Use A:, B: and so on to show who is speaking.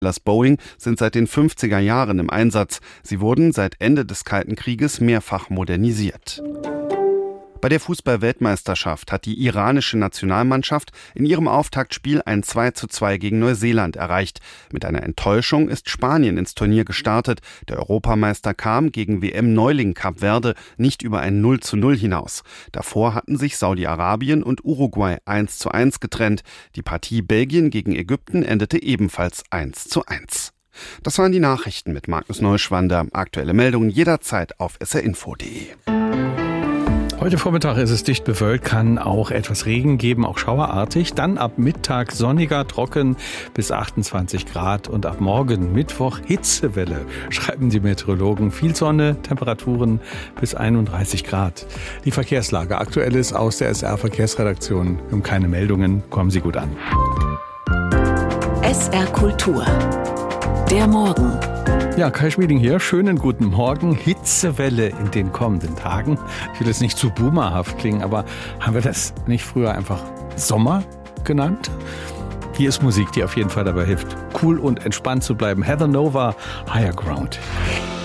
A: Boeing sind seit den 50er Jahren im Einsatz. Sie wurden seit Ende des Kalten Krieges mehrfach modernisiert. Bei der Fußball-Weltmeisterschaft hat die iranische Nationalmannschaft in ihrem Auftaktspiel ein 2:2 gegen Neuseeland erreicht. Mit einer Enttäuschung ist Spanien ins Turnier gestartet. Der Europameister kam gegen WM-Neuling Kap Verde nicht über ein 0:0 hinaus. Davor hatten sich Saudi-Arabien und Uruguay 1:1 getrennt. Die Partie Belgien gegen Ägypten endete ebenfalls 1:1. Das waren die Nachrichten mit Markus Neuschwander. Aktuelle Meldungen jederzeit auf srinfo.de.
B: Heute Vormittag ist es dicht bewölkt, kann auch etwas Regen geben, auch schauerartig. Dann ab Mittag sonniger, trocken bis 28 Grad und ab morgen Mittwoch Hitzewelle, schreiben die Meteorologen. Viel Sonne, Temperaturen bis 31 Grad. Die Verkehrslage aktuell ist aus der SR-Verkehrsredaktion. Wir haben keine Meldungen, kommen Sie gut an.
C: SR Kultur. Der Morgen.
B: Ja, Kai Schmieding hier. Schönen guten Morgen. Hitzewelle in den kommenden Tagen. Ich will jetzt nicht zu boomerhaft klingen, aber haben wir das nicht früher einfach Sommer genannt? Hier ist Musik, die auf jeden Fall dabei hilft, cool und entspannt zu bleiben. Heather Nova, Higher Ground.